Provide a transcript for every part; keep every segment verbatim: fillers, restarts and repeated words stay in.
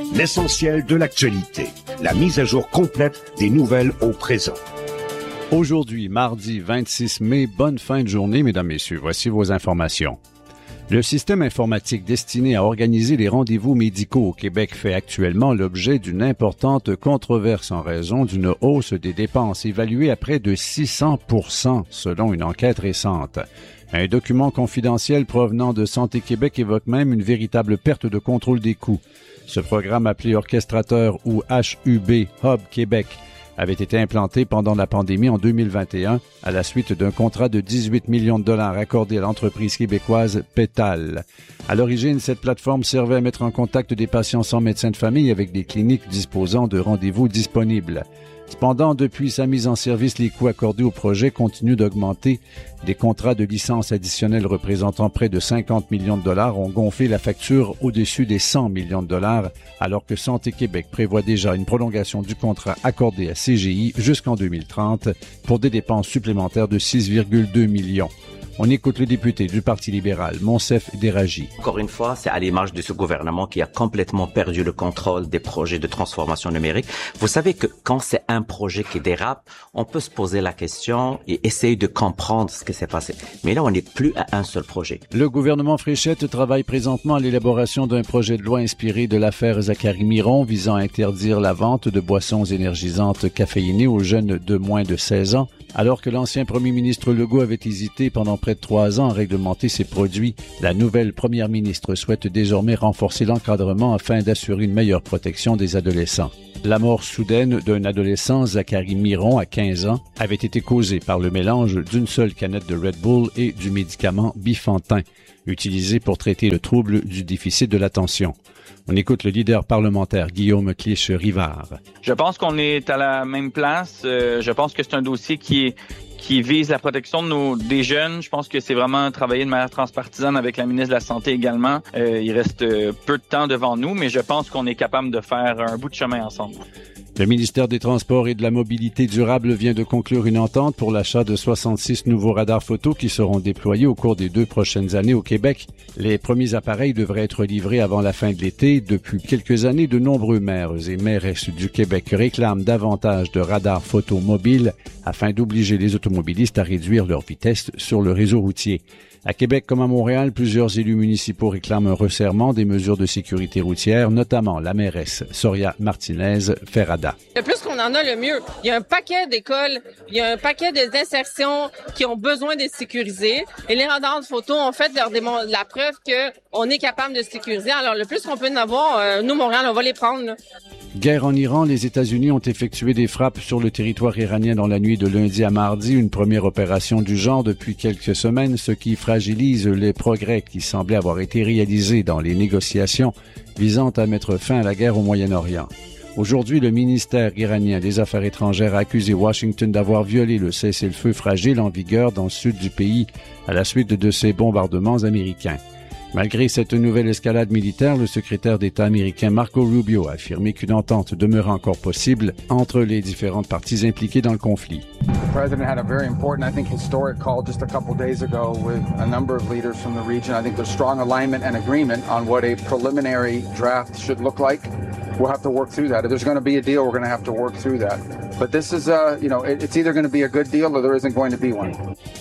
l'essentiel de l'actualité, la mise à jour complète des nouvelles au présent. Aujourd'hui, mardi vingt-six mai, bonne fin de journée, mesdames, messieurs. Voici vos informations. Le système informatique destiné à organiser les rendez-vous médicaux au Québec fait actuellement l'objet d'une importante controverse en raison d'une hausse des dépenses évaluée à près de six cents pour cent selon une enquête récente. Un document confidentiel provenant de Santé Québec évoque même une véritable perte de contrôle des coûts. Ce programme appelé Orchestrateur ou H U B Hub Québec avait été implanté pendant la pandémie en deux mille vingt et un à la suite d'un contrat de dix-huit millions de dollars accordé à l'entreprise québécoise Pétal. À l'origine, cette plateforme servait à mettre en contact des patients sans médecin de famille avec des cliniques disposant de rendez-vous disponibles. Cependant, depuis sa mise en service, les coûts accordés au projet continuent d'augmenter. Des contrats de licence additionnels représentant près de cinquante millions de dollars ont gonflé la facture au-dessus des cent millions de dollars, alors que Santé Québec prévoit déjà une prolongation du contrat accordé à C G I jusqu'en deux mille trente pour des dépenses supplémentaires de six virgule deux millions. On écoute le député du Parti libéral, Monsef Déragi. Encore une fois, c'est à l'image de ce gouvernement qui a complètement perdu le contrôle des projets de transformation numérique. Vous savez que quand c'est un projet qui dérape, on peut se poser la question et essayer de comprendre ce qui s'est passé. Mais là, on n'est plus à un seul projet. Le gouvernement Fréchette travaille présentement à l'élaboration d'un projet de loi inspiré de l'affaire Zachary Miron visant à interdire la vente de boissons énergisantes caféinées aux jeunes de moins de seize ans. Alors que l'ancien premier ministre Legault avait hésité pendant près de trois ans à réglementer ces produits, la nouvelle première ministre souhaite désormais renforcer l'encadrement afin d'assurer une meilleure protection des adolescents. La mort soudaine d'un adolescent, Zachary Miron, à quinze ans, avait été causée par le mélange d'une seule canette de Red Bull et du médicament Bifantin, utilisé pour traiter le trouble du déficit de l'attention. On écoute le leader parlementaire Guillaume Clich-Rivard. Je pense qu'on est à la même place. Euh, je pense que c'est un dossier qui est qui vise la protection de nos des jeunes. Je pense que c'est vraiment travailler de manière transpartisane avec la ministre de la Santé également. Euh, il reste peu de temps devant nous, mais je pense qu'on est capable de faire un bout de chemin ensemble. Le ministère des Transports et de la Mobilité durable vient de conclure une entente pour l'achat de soixante-six nouveaux radars photo qui seront déployés au cours des deux prochaines années au Québec. Les premiers appareils devraient être livrés avant la fin de l'été. Depuis quelques années, de nombreux maires et mairesses du Québec réclament davantage de radars photo mobiles afin d'obliger les automobilistes à réduire leur vitesse sur le réseau routier. À Québec comme à Montréal, plusieurs élus municipaux réclament un resserrement des mesures de sécurité routière, notamment la mairesse Soria Martinez-Ferrada. Le plus qu'on en a, le mieux. Il y a un paquet d'écoles, il y a un paquet d'insertions qui ont besoin d'être sécurisées. Et les radars de photo ont fait leur démon- la preuve qu'on est capable de sécuriser. Alors, le plus qu'on peut en avoir, euh, nous, Montréal, on va les prendre, là. Guerre en Iran, les États-Unis ont effectué des frappes sur le territoire iranien dans la nuit de lundi à mardi, une première opération du genre depuis quelques semaines, ce qui fragilise les progrès qui semblaient avoir été réalisés dans les négociations visant à mettre fin à la guerre au Moyen-Orient. Aujourd'hui, le ministère iranien des Affaires étrangères a accusé Washington d'avoir violé le cessez-le-feu fragile en vigueur dans le sud du pays à la suite de ces bombardements américains. Malgré cette nouvelle escalade militaire, le secrétaire d'État américain Marco Rubio a affirmé qu'une entente demeure encore possible entre les différentes parties impliquées dans le conflit. The president had a very important, I think, historic call just a couple days ago with a number of leaders from the region. I think there's strong alignment and agreement on what a preliminary draft should look like. We'll have to work through that. If there's going to be a deal, we're going to have to work through that. But this is, uh, you know, it, it's either going to be a good deal or there isn't going to be one.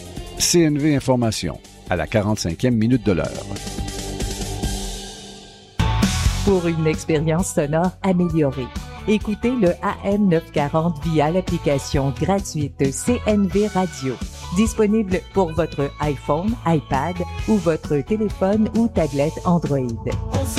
C N V Information, à la quarante-cinquième minute de l'heure. Pour une expérience sonore améliorée, écoutez le A M neuf cent quarante via l'application gratuite C N V Radio, disponible pour votre iPhone, iPad ou votre téléphone ou tablette Android.